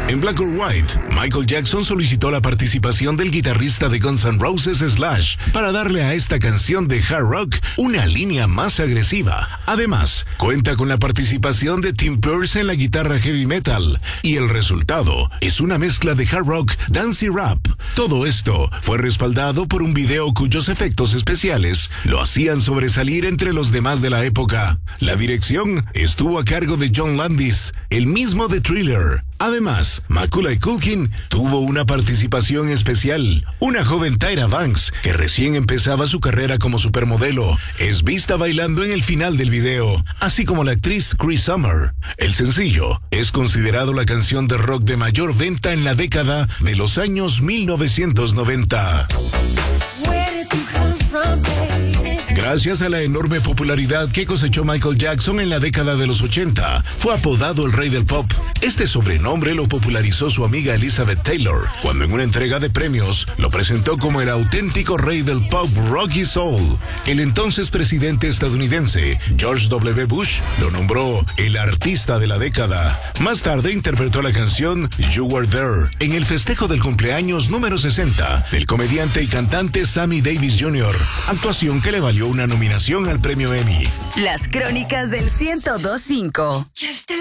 En Black or White, Michael Jackson solicitó la participación del guitarrista de Guns N' Roses Slash para darle a esta canción de hard rock una línea más agresiva. Además, cuenta con la participación de Tim Pierce en la guitarra heavy metal y el resultado es una mezcla de hard rock, dance y rap. Todo esto fue respaldado por un video cuyos efectos especiales lo hacían sobresalir entre los demás de la época. La dirección estuvo a cargo de John Landis, el mismo de Thriller. Además, Macaulay Culkin tuvo una participación especial. Una joven Tyra Banks, que recién empezaba su carrera como supermodelo, es vista bailando en el final del video, así como la actriz Chris Summer. El sencillo es considerado la canción de rock de mayor venta en la década de los años 1990. Gracias a la enorme popularidad que cosechó Michael Jackson en la década de los 80, fue apodado el Rey del Pop. Este sobrenombre lo popularizó su amiga Elizabeth Taylor, cuando en una entrega de premios lo presentó como el auténtico rey del pop rock y soul. El entonces presidente estadounidense, George W. Bush, lo nombró el artista de la década. Más tarde interpretó la canción You Were There en el festejo del cumpleaños número 60 del comediante y cantante Sammy Davis Jr., actuación que le valió una nominación al premio Emmy. Las crónicas del 102.5.